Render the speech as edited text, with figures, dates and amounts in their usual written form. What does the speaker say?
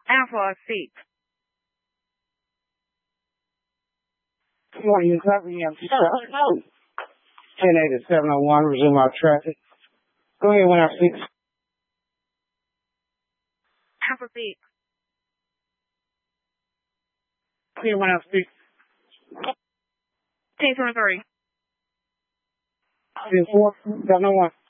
Alpha 6. Good morning, you copy me. I'm sorry. 108701, resume our traffic. Go ahead, 106. Alpha 6. Clear 106. 1023. 10-4, got no one.